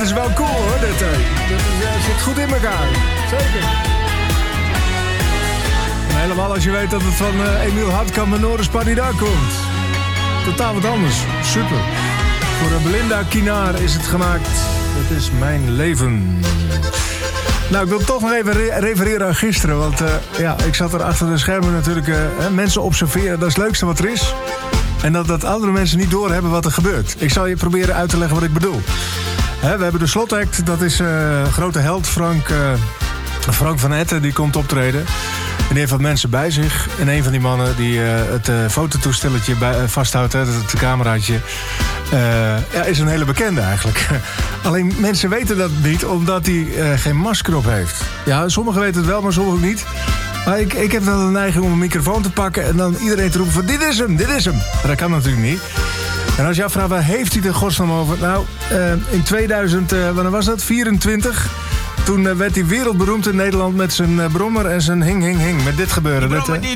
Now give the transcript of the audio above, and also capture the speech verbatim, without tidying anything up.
is wel cool hoor, dit. Hè. Dit is, uh, zit goed in elkaar. Zeker. En helemaal als je weet dat het van uh, Emiel Hartkamp en Noris Panidar komt. Totaal wat anders. Super. Voor uh, Belinda Kinaar is het gemaakt. Het is mijn leven. Nou, ik wil toch nog even re- refereren aan gisteren. Want uh, ja, ik zat er achter de schermen natuurlijk uh, mensen observeren. Dat is het leukste wat er is. En dat, dat andere mensen niet doorhebben wat er gebeurt. Ik zal je proberen uit te leggen wat ik bedoel. He, we hebben de slotact. Dat is uh, grote held Frank, uh, Frank van Etten. Die komt optreden. En die heeft wat mensen bij zich. En een van die mannen die uh, het uh, fototoestelletje bij, uh, vasthoudt. Hè, het cameraatje. Uh, ja, is een hele bekende eigenlijk. Alleen mensen weten dat niet omdat hij uh, geen masker op heeft. Ja, sommigen weten het wel, maar sommigen niet. Maar ik, ik heb dan de neiging om een microfoon te pakken en dan iedereen te roepen van dit is hem, dit is hem. Maar dat kan natuurlijk niet. En als je afvraagt, waar heeft hij de godsnaam over? Nou, uh, in tweeduizend, uh, wanneer was dat? vierentwintig. Toen uh, werd hij wereldberoemd in Nederland met zijn uh, brommer en zijn hing, hing, hing. Met dit gebeuren. Dat, uh,